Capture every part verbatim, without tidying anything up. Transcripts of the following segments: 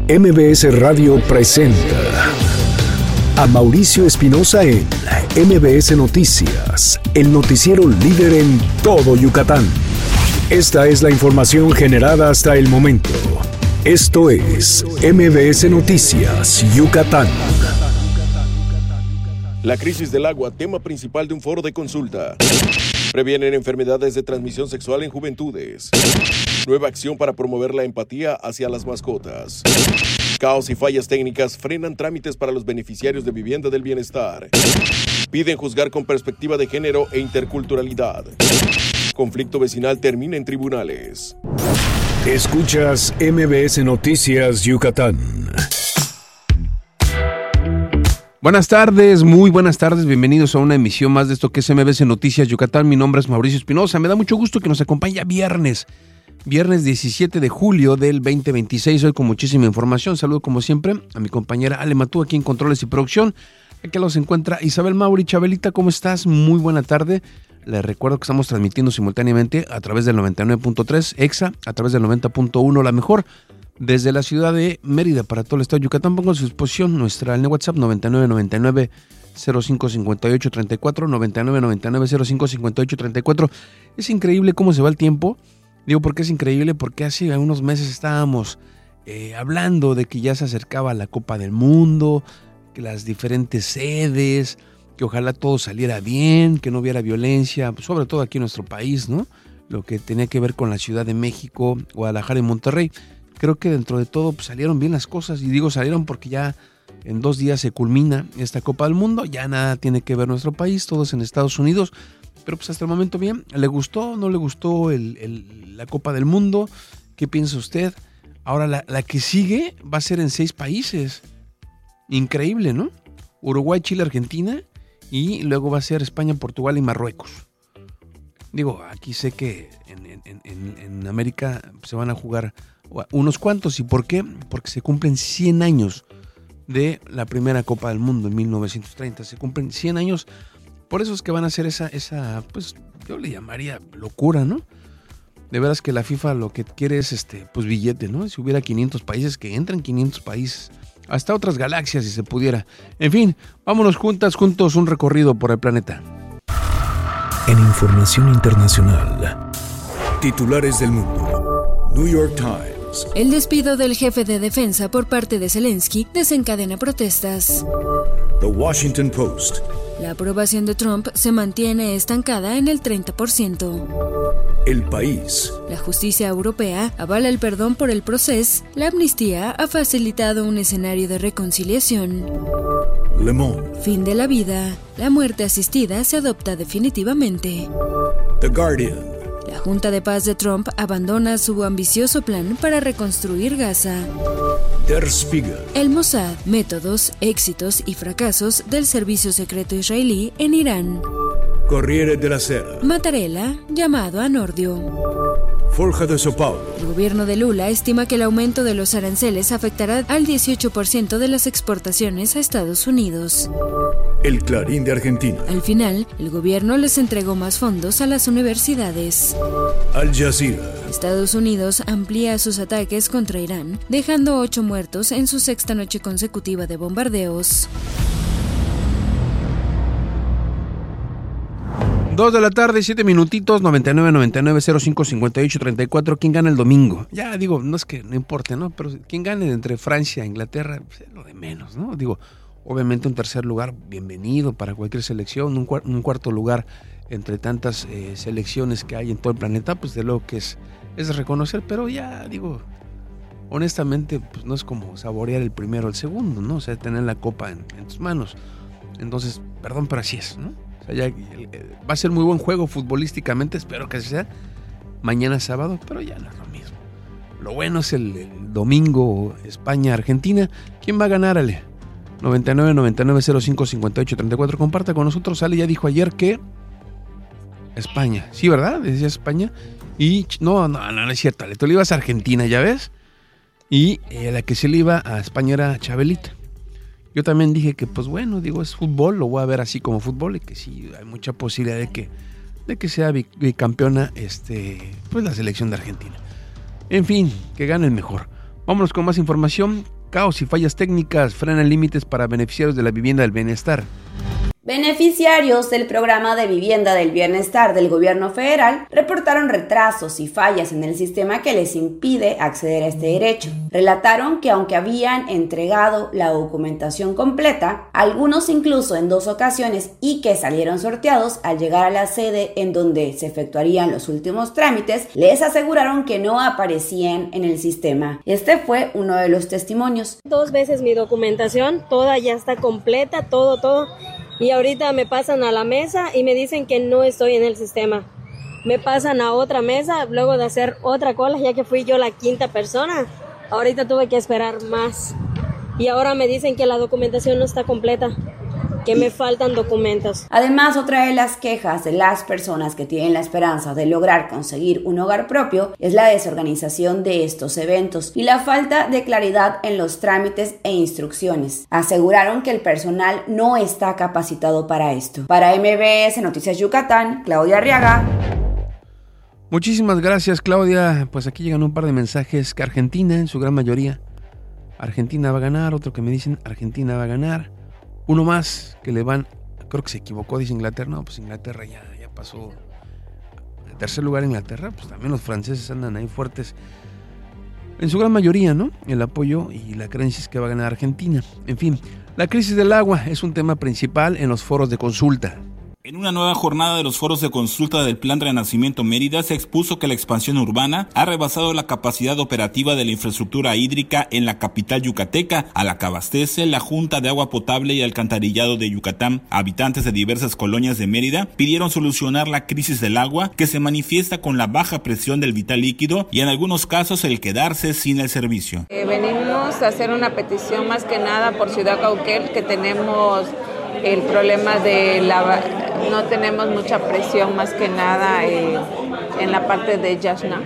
M B S Radio presenta a Mauricio Espinosa en M B S Noticias, el noticiero líder en todo Yucatán. Esta es la información generada hasta el momento. Esto es M B S Noticias, Yucatán. La crisis del agua, tema principal de un foro de consulta. Previenen enfermedades de transmisión sexual en juventudes. Nueva acción para promover la empatía hacia las mascotas. Caos y fallas técnicas frenan trámites para los beneficiarios de vivienda del bienestar. Piden juzgar con perspectiva de género e interculturalidad. Conflicto vecinal termina en tribunales. Escuchas M B S Noticias Yucatán. Buenas tardes, muy buenas tardes, bienvenidos a una emisión más de esto que es M B S Noticias Yucatán. Mi nombre es Mauricio Espinosa, me da mucho gusto que nos acompañe viernes, viernes diecisiete de julio del veinte veintiséis, hoy con muchísima información. Saludo como siempre a mi compañera Ale Matú aquí en Controles y Producción. Aquí los encuentra Isabel Mauri. Chabelita, ¿cómo estás? Muy buena tarde. Les recuerdo que estamos transmitiendo simultáneamente a través del noventa y nueve punto tres Exa, a través del noventa punto uno La Mejor, desde la ciudad de Mérida para todo el estado de Yucatán. Pongo a su disposición nuestra línea WhatsApp noventa y nueve noventa y nueve cero cinco cincuenta y ocho treinta y cuatro, noventa y nueve noventa y nueve cero cinco cincuenta y ocho treinta y cuatro. Es increíble cómo se va el tiempo. Digo, ¿por qué es increíble? Porque hace unos meses estábamos eh, hablando de que ya se acercaba la Copa del Mundo, que las diferentes sedes, que ojalá todo saliera bien, que no hubiera violencia, sobre todo aquí en nuestro país, ¿no? Lo que tenía que ver con la Ciudad de México, Guadalajara y Monterrey. Creo que dentro de todo pues, salieron bien las cosas, y digo salieron porque ya en dos días se culmina esta Copa del Mundo, ya nada tiene que ver nuestro país, todos en Estados Unidos, pero pues hasta el momento bien. ¿Le gustó? ¿No le gustó el, el, la Copa del Mundo? ¿Qué piensa usted? Ahora la, la que sigue va a ser en seis países, increíble, ¿no? Uruguay, Chile, Argentina, y luego va a ser España, Portugal y Marruecos. Digo, aquí sé que en, en, en, en América se van a jugar unos cuantos. ¿Y por qué? Porque se cumplen cien años de la primera Copa del Mundo en mil novecientos treinta. Se cumplen cien años. Por eso es que van a hacer esa, esa, pues yo le llamaría locura, ¿no? De veras que la FIFA lo que quiere es este, pues billete, ¿no? Si hubiera quinientos países, que entren quinientos países. Hasta otras galaxias si se pudiera. En fin, vámonos juntas, juntos, un recorrido por el planeta. En información internacional, titulares del mundo. New York Times. El despido del jefe de defensa por parte de Zelensky desencadena protestas. The Washington Post. La aprobación de Trump se mantiene estancada en el treinta por ciento. El País. La justicia europea avala el perdón por el proceso. La amnistía ha facilitado un escenario de reconciliación. Le Monde. Fin de la vida. La muerte asistida se adopta definitivamente. The Guardian. La Junta de Paz de Trump abandona su ambicioso plan para reconstruir Gaza. Der Spiegel. El Mossad, métodos, éxitos y fracasos del servicio secreto israelí en Irán. Corriere della Sera. Mattarella, llamado a Nordio. Folha de São Paulo. El gobierno de Lula estima que el aumento de los aranceles afectará al dieciocho por ciento de las exportaciones a Estados Unidos. El Clarín de Argentina. Al final, el gobierno les entregó más fondos a las universidades. Al Jazeera. Estados Unidos amplía sus ataques contra Irán, dejando ocho muertos en su sexta noche consecutiva de bombardeos. Dos de la tarde, siete minutitos, noventa y nueve noventa y nueve cero cinco cincuenta y ocho treinta y cuatro. ¿Quién gana el domingo? Ya digo, no es que no importe, ¿no? Pero ¿quién gane entre Francia e Inglaterra? Pues es lo de menos, ¿no? Digo, obviamente un tercer lugar, bienvenido para cualquier selección. Un, cuar- un cuarto lugar entre tantas eh, selecciones que hay en todo el planeta, pues de luego que es, es reconocer. Pero ya digo, honestamente, pues no es como saborear el primero o el segundo, ¿no? O sea, tener la copa en, en tus manos. Entonces, perdón, pero así es, ¿no? Ya, va a ser muy buen juego futbolísticamente, espero que sea mañana sábado, pero ya no es lo mismo. Lo bueno es el, el domingo España-Argentina. ¿Quién va a ganar, Ale? noventa y nueve noventa y nueve cero cinco cincuenta y ocho treinta y cuatro. Comparta con nosotros. Ale ya dijo ayer que España. Sí, ¿verdad? Decía España. Y no, no, no, no es cierto, Ale. Tú le ibas a Argentina, ¿ya ves? Y eh, la que se le iba a España era Chabelita. Yo también dije que, pues bueno, digo, es fútbol, lo voy a ver así como fútbol, y que sí, hay mucha posibilidad de que, de que sea bicampeona este, pues la selección de Argentina. En fin, que gane el mejor. Vámonos con más información. Caos y fallas técnicas frenan límites para beneficiarios de la vivienda del bienestar. Beneficiarios del programa de vivienda del bienestar del gobierno federal reportaron retrasos y fallas en el sistema que les impide acceder a este derecho. Relataron que aunque habían entregado la documentación completa, algunos incluso en dos ocasiones, y que salieron sorteados al llegar a la sede en donde se efectuarían los últimos trámites, les aseguraron que no aparecían en el sistema. Este fue uno de los testimonios. Dos veces mi documentación, toda ya está completa, todo, todo. Y ahorita me pasan a la mesa y me dicen que no estoy en el sistema. Me pasan a otra mesa luego de hacer otra cola, ya que fui yo la quinta persona. Ahorita tuve que esperar más. Y ahora me dicen que la documentación no está completa, que me faltan documentos. Además, otra de las quejas de las personas que tienen la esperanza de lograr conseguir un hogar propio es la desorganización de estos eventos y la falta de claridad en los trámites e instrucciones. Aseguraron que el personal no está capacitado para esto. Para M B S Noticias Yucatán, Claudia Arriaga. Muchísimas gracias, Claudia. Pues aquí llegan un par de mensajes que Argentina, en su gran mayoría, Argentina va a ganar. Otro que me dicen Argentina va a ganar. Uno más que le van, creo que se equivocó, dice Inglaterra. No, pues Inglaterra ya, ya pasó. En tercer lugar Inglaterra, pues también los franceses andan ahí fuertes. En su gran mayoría, ¿no? El apoyo y la creencia es que va a ganar Argentina. En fin, la crisis del agua es un tema principal en los foros de consulta. En una nueva jornada de los foros de consulta del Plan Renacimiento Mérida se expuso que la expansión urbana ha rebasado la capacidad operativa de la infraestructura hídrica en la capital yucateca, a la que abastece la Junta de Agua Potable y Alcantarillado de Yucatán. Habitantes de diversas colonias de Mérida pidieron solucionar la crisis del agua, que se manifiesta con la baja presión del vital líquido y en algunos casos el quedarse sin el servicio. Eh, venimos a hacer una petición más que nada por Ciudad Cauquel, que tenemos el problema de la... no tenemos mucha presión más que nada eh, en la parte de Yashna,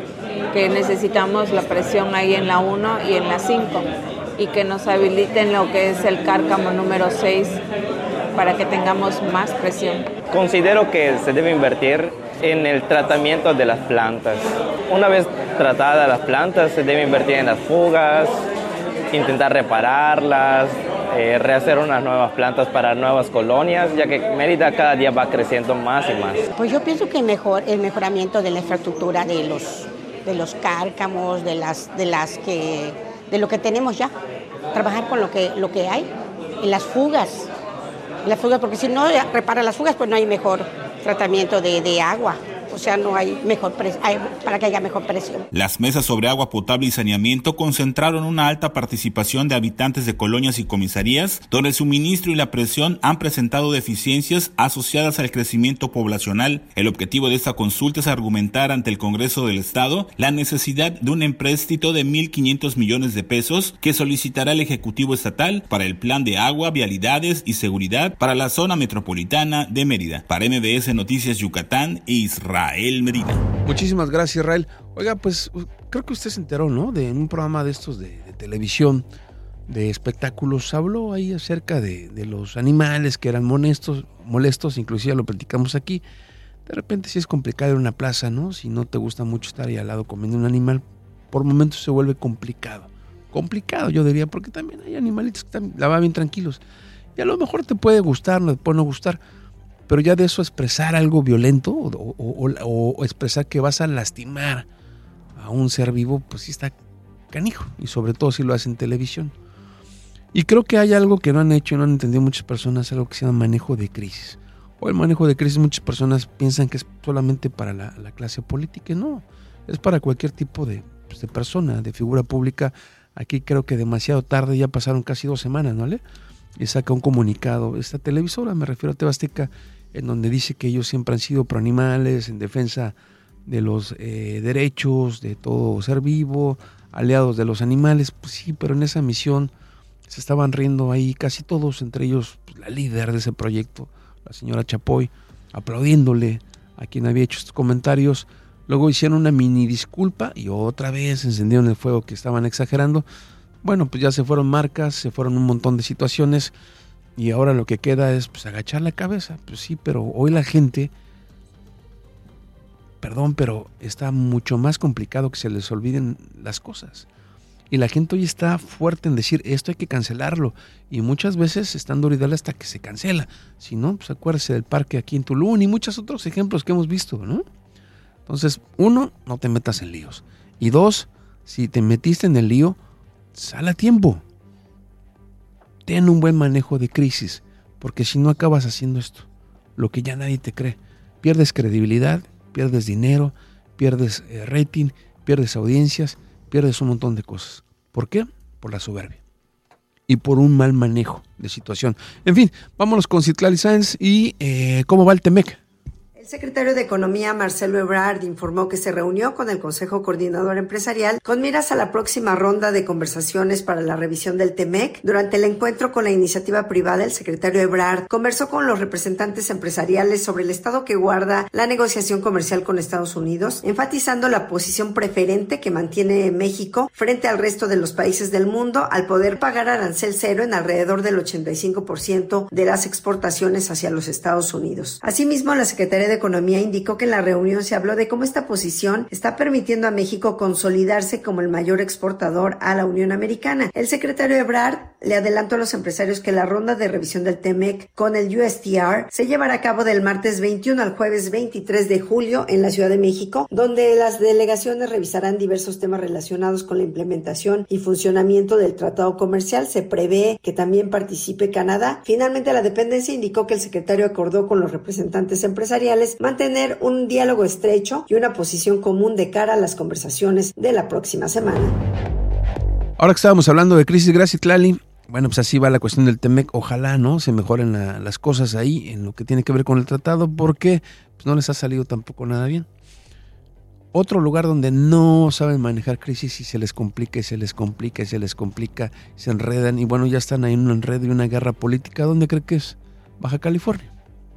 que necesitamos la presión ahí en la uno y en la cinco, y que nos habiliten lo que es el cárcamo número seis para que tengamos más presión. Considero que se debe invertir en el tratamiento de las plantas. Una vez tratadas las plantas, se debe invertir en las fugas, intentar repararlas, Eh, rehacer unas nuevas plantas para nuevas colonias, ya que Mérida cada día va creciendo más y más. Pues yo pienso que mejor el mejoramiento de la infraestructura de los de los cárcamos, de las de las que de lo que tenemos ya, trabajar con lo que lo que hay, en las fugas, las fugas, porque si no repara las fugas, pues no hay mejor tratamiento de, de agua. O sea, no hay mejor pres- hay, para que haya mejor presión. Las mesas sobre agua potable y saneamiento concentraron una alta participación de habitantes de colonias y comisarías, donde el suministro y la presión han presentado deficiencias asociadas al crecimiento poblacional. El objetivo de esta consulta es argumentar ante el Congreso del Estado la necesidad de un empréstito de mil quinientos millones de pesos que solicitará el Ejecutivo Estatal para el Plan de Agua, Vialidades y Seguridad para la zona metropolitana de Mérida. Para M B S Noticias Yucatán, Israel Medina. Muchísimas gracias, Israel. Oiga, pues creo que usted se enteró, ¿no? De en un programa de estos de, de televisión, de espectáculos, habló ahí acerca de, de los animales que eran molestos, molestos, inclusive lo platicamos aquí. De repente sí es complicado en una plaza, ¿no? Si no te gusta mucho estar ahí al lado comiendo un animal, por momentos se vuelve complicado. Complicado, yo diría, porque también hay animalitos que están, la van bien tranquilos. Y a lo mejor te puede gustar, no te puede no gustar, pero ya de eso expresar algo violento o, o, o, o expresar que vas a lastimar a un ser vivo, pues sí está canijo, y sobre todo si lo hacen en televisión. Y creo que hay algo que no han hecho y no han entendido muchas personas, algo que se llama manejo de crisis. O el manejo de crisis, muchas personas piensan que es solamente para la, la clase política, y no, es para cualquier tipo de, pues, de persona, de figura pública. Aquí creo que demasiado tarde, ya pasaron casi dos semanas, ¿no? ¿Vale? Y saca un comunicado, esta televisora, me refiero a T V Azteca, en donde dice que ellos siempre han sido pro animales, en defensa de los eh, derechos de todo ser vivo, aliados de los animales. Pues sí, pero en esa misión se estaban riendo ahí casi todos, entre ellos pues, la líder de ese proyecto, la señora Chapoy, aplaudiéndole a quien había hecho estos comentarios. Luego hicieron una mini disculpa y otra vez encendieron el fuego, que estaban exagerando. Bueno, pues ya se fueron marcas, se fueron un montón de situaciones, y ahora lo que queda es pues agachar la cabeza. Pues sí, pero hoy la gente, perdón, pero está mucho más complicado que se les olviden las cosas. Y la gente hoy está fuerte en decir, esto hay que cancelarlo. Y muchas veces están duro y dale hasta que se cancela. Si no, pues acuérdese del parque aquí en Tulum y muchos otros ejemplos que hemos visto, ¿no? Entonces, uno, no te metas en líos. Y dos, si te metiste en el lío, sal a tiempo. Ten un buen manejo de crisis, porque si no acabas haciendo esto, lo que ya nadie te cree. Pierdes credibilidad, pierdes dinero, pierdes eh, rating, pierdes audiencias, pierdes un montón de cosas. ¿Por qué? Por la soberbia y por un mal manejo de situación. En fin, vámonos con Citlali Sáenz y eh, ¿cómo va el Temec? El secretario de Economía, Marcelo Ebrard, informó que se reunió con el Consejo Coordinador Empresarial con miras a la próxima ronda de conversaciones para la revisión del Temec. Durante el encuentro con la iniciativa privada, el secretario Ebrard conversó con los representantes empresariales sobre el estado que guarda la negociación comercial con Estados Unidos, enfatizando la posición preferente que mantiene México frente al resto de los países del mundo al poder pagar arancel cero en alrededor del ochenta y cinco por ciento de las exportaciones hacia los Estados Unidos. Asimismo, la secretaria de Economía indicó que en la reunión se habló de cómo esta posición está permitiendo a México consolidarse como el mayor exportador a la Unión Americana. El secretario Ebrard le adelantó a los empresarios que la ronda de revisión del Temec con el U S T R se llevará a cabo del martes veintiuno al jueves veintitrés de julio en la Ciudad de México, donde las delegaciones revisarán diversos temas relacionados con la implementación y funcionamiento del tratado comercial. Se prevé que también participe Canadá. Finalmente, la dependencia indicó que el secretario acordó con los representantes empresariales mantener un diálogo estrecho y una posición común de cara a las conversaciones de la próxima semana. Ahora que estábamos hablando de crisis, gracias, Tlali. Bueno, pues así va la cuestión del Temec. Ojalá, ¿no?, se mejoren la, las cosas ahí en lo que tiene que ver con el tratado, porque pues, no les ha salido tampoco nada bien. Otro lugar donde no saben manejar crisis y se les complica y se les complica y se les complica, se enredan y bueno, ya están ahí en un enredo y una guerra política. ¿Dónde cree que es? Baja California.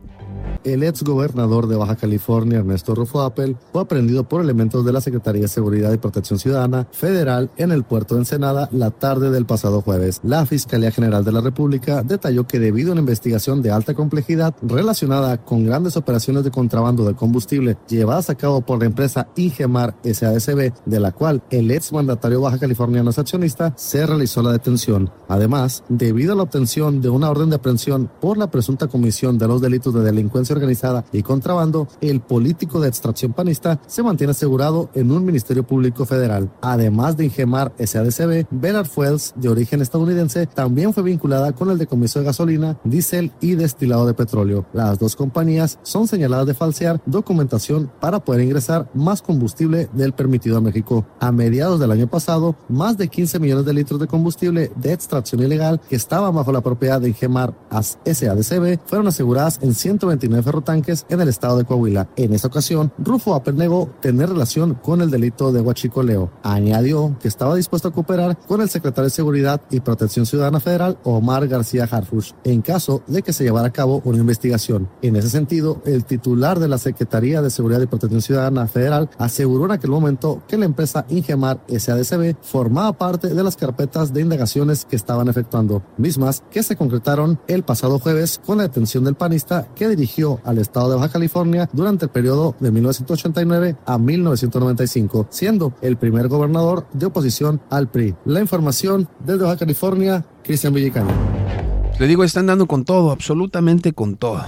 El ex gobernador de Baja California, Ernesto Rufo Appel, fue aprehendido por elementos de la Secretaría de Seguridad y Protección Ciudadana Federal en el puerto de Ensenada la tarde del pasado jueves. La Fiscalía General de la República detalló que debido a una investigación de alta complejidad relacionada con grandes operaciones de contrabando de combustible llevadas a cabo por la empresa Ingemar S A D C B, de la cual el ex mandatario baja californiano es accionista, se realizó la detención. Además, debido a la obtención de una orden de aprehensión por la presunta comisión de los delitos de delincuencia organizada y contrabando, el político de extracción panista se mantiene asegurado en un ministerio público federal. Además de Ingemar S A D C B, Bernard Fuels, de origen estadounidense, también fue vinculada con el decomiso de gasolina, diésel y destilado de petróleo. Las dos compañías son señaladas de falsear documentación para poder ingresar más combustible del permitido a México. A mediados del año pasado, más de quince millones de litros de combustible de extracción ilegal que estaban bajo la propiedad de Ingemar S A D C B fueron aseguradas en ciento veintinueve ferrotanques en el estado de Coahuila. En esa ocasión, Rufo Appel negó tener relación con el delito de huachicoleo. Añadió que estaba dispuesto a cooperar con el secretario de Seguridad y Protección Ciudadana Federal, Omar García Harfuch, en caso de que se llevara a cabo una investigación. En ese sentido, el titular de la Secretaría de Seguridad y Protección Ciudadana Federal aseguró en aquel momento que la empresa Ingemar S A D C B formaba parte de las carpetas de indagaciones que estaban efectuando, mismas que se concretaron el pasado jueves con la detención del panista que dirigió al estado de Baja California durante el periodo de mil novecientos ochenta y nueve a mil novecientos noventa y cinco, siendo el primer gobernador de oposición al P R I. La información desde Baja California, Cristian Villicano. Le digo, están dando con todo, absolutamente con todo.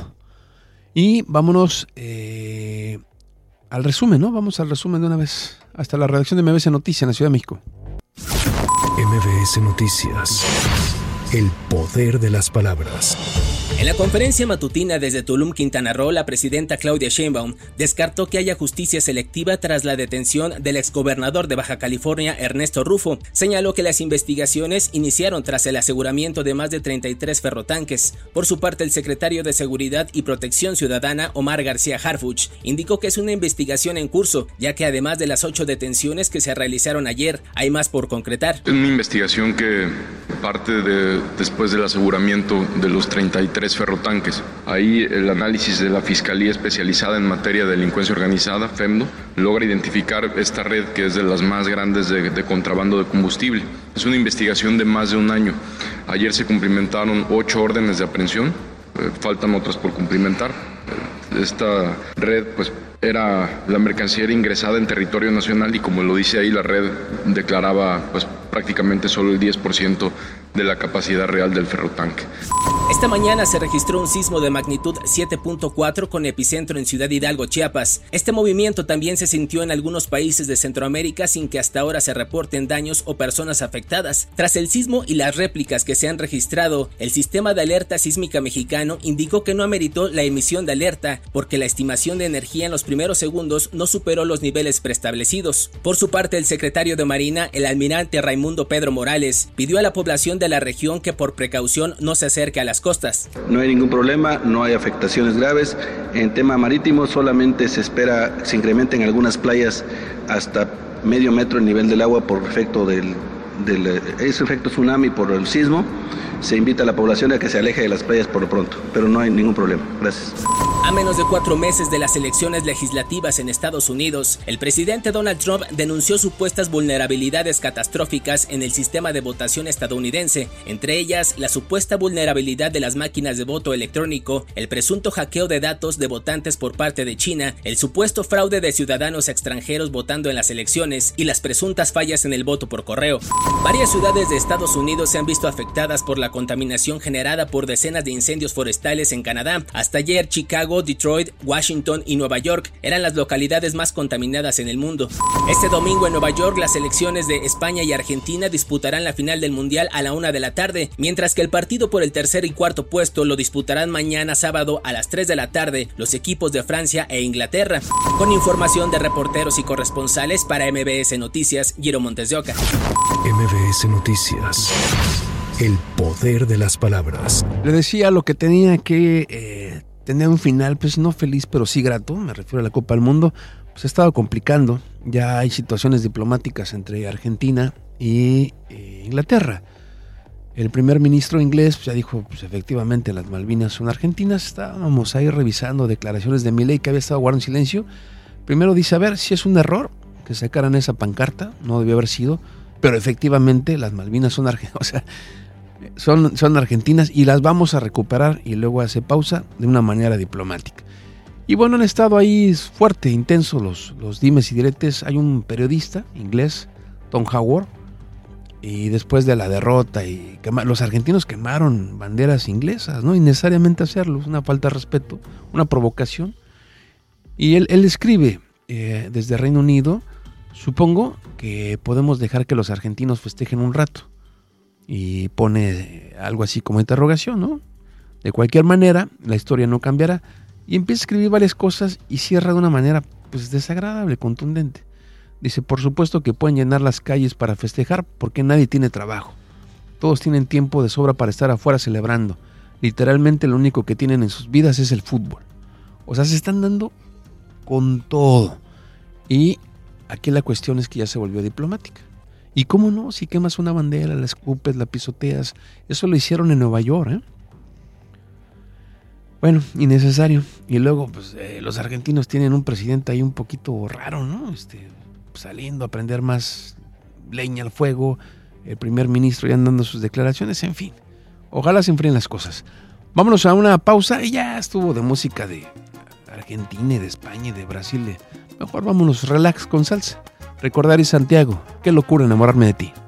Y vámonos eh, al resumen, ¿no? Vamos al resumen de una vez. Hasta la redacción de M B S Noticias en la Ciudad de México. M B S Noticias. El poder de las palabras. En la conferencia matutina desde Tulum, Quintana Roo, la presidenta Claudia Sheinbaum descartó que haya justicia selectiva tras la detención del exgobernador de Baja California, Ernesto Rufo. Señaló que las investigaciones iniciaron tras el aseguramiento de más de treinta y tres ferrotanques. Por su parte, el secretario de Seguridad y Protección Ciudadana, Omar García Harfuch, indicó que es una investigación en curso, ya que además de las ocho detenciones que se realizaron ayer, hay más por concretar. Es una investigación que parte de, después del aseguramiento de los treinta y tres ferrotanques. Ahí el análisis de la Fiscalía Especializada en Materia de Delincuencia Organizada, FEMDO, logra identificar esta red que es de las más grandes de, de contrabando de combustible. Es una investigación de más de un año. Ayer se cumplimentaron ocho órdenes de aprehensión, eh, faltan otras por cumplimentar. Esta red, pues, era la mercancía era ingresada en territorio nacional y, como lo dice ahí, la red declaraba, pues, prácticamente solo el diez por ciento de la capacidad real del ferrotanque. Esta mañana se registró un sismo de magnitud siete punto cuatro con epicentro en Ciudad Hidalgo, Chiapas. Este movimiento también se sintió en algunos países de Centroamérica sin que hasta ahora se reporten daños o personas afectadas. Tras el sismo y las réplicas que se han registrado, el sistema de alerta sísmica mexicano indicó que no ameritó la emisión de alerta porque la estimación de energía en los primeros segundos no superó los niveles preestablecidos. Por su parte, el secretario de Marina, el almirante Raimundo Pedro Morales, pidió a la población de la región que por precaución no se acerque a las costas. No hay ningún problema, no hay afectaciones graves. En tema marítimo solamente se espera se incrementen algunas playas hasta medio metro el nivel del agua por efecto del, del ese efecto tsunami por el sismo. Se invita a la población a que se aleje de las playas por lo pronto, pero no hay ningún problema. Gracias. A menos de cuatro meses de las elecciones legislativas en Estados Unidos, el presidente Donald Trump denunció supuestas vulnerabilidades catastróficas en el sistema de votación estadounidense, entre ellas la supuesta vulnerabilidad de las máquinas de voto electrónico, el presunto hackeo de datos de votantes por parte de China, el supuesto fraude de ciudadanos extranjeros votando en las elecciones y las presuntas fallas en el voto por correo. Varias ciudades de Estados Unidos se han visto afectadas por la contaminación generada por decenas de incendios forestales en Canadá. Hasta ayer, Chicago, Detroit, Washington y Nueva York eran las localidades más contaminadas en el mundo. Este domingo en Nueva York, las selecciones de España y Argentina disputarán la final del Mundial a la una de la tarde, mientras que el partido por el tercer y cuarto puesto lo disputarán mañana sábado a las tres de la tarde los equipos de Francia e Inglaterra. Con información de reporteros y corresponsales para M B S Noticias, Giro Montes de Oca. M B S Noticias. El poder de las palabras. Le decía lo que tenía que eh, tener un final, pues no feliz, pero sí grato, me refiero a la Copa del Mundo, pues ha estado complicando. Ya hay situaciones diplomáticas entre Argentina y eh, Inglaterra. El primer ministro inglés pues, ya dijo, pues efectivamente las Malvinas son argentinas. Estábamos ahí revisando declaraciones de Milei que había estado guardando silencio. Primero dice, a ver, si es un error que sacaran esa pancarta, no debió haber sido, pero efectivamente las Malvinas son argentinas, o sea, Son, son argentinas y las vamos a recuperar, y luego hace pausa de una manera diplomática. Y bueno, han estado ahí fuerte, intenso los, los dimes y diretes. Hay un periodista inglés, Tom Howard, y después de la derrota, y quema, los argentinos quemaron banderas inglesas, ¿no? Innecesariamente hacerlo, es una falta de respeto, una provocación. Y él, él escribe eh, desde Reino Unido, supongo que podemos dejar que los argentinos festejen un rato. Y pone algo así como interrogación, ¿no? De cualquier manera, la historia no cambiará. Y empieza a escribir varias cosas y cierra de una manera pues desagradable, contundente. Dice, por supuesto que pueden llenar las calles para festejar porque nadie tiene trabajo. Todos tienen tiempo de sobra para estar afuera celebrando. Literalmente lo único que tienen en sus vidas es el fútbol. O sea, se están dando con todo. Y aquí la cuestión es que ya se volvió diplomática. ¿Y cómo no? Si quemas una bandera, la escupes, la pisoteas. Eso lo hicieron en Nueva York, ¿eh? Bueno, innecesario. Y luego, pues, eh, los argentinos tienen un presidente ahí un poquito raro, ¿no? Este, saliendo a prender más leña al fuego. El primer ministro ya dando sus declaraciones. En fin, ojalá se enfríen las cosas. Vámonos a una pausa y ya estuvo de música de Argentina, de España, de Brasil. De... Mejor vámonos, relax con salsa. Recordar y Santiago, qué locura enamorarme de ti.